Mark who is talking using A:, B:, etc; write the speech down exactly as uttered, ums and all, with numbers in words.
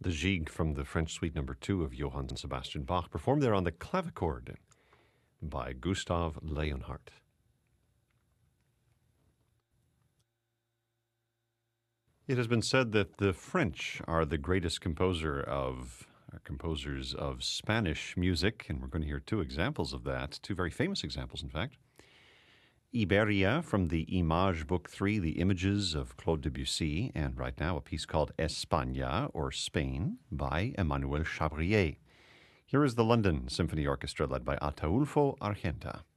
A: The Gigue from the French Suite Number Two of Johann Sebastian Bach, performed there on the clavichord by Gustav Leonhardt. It has been said that the French are the greatest composer of uh, composers of Spanish music, and we're going to hear two examples of that, two very famous examples, in fact. Iberia from the Image Book three, The Images of Claude Debussy, and right now a piece called España, or Spain, by Emmanuel Chabrier. Here is the London Symphony Orchestra led by Ataulfo Argenta.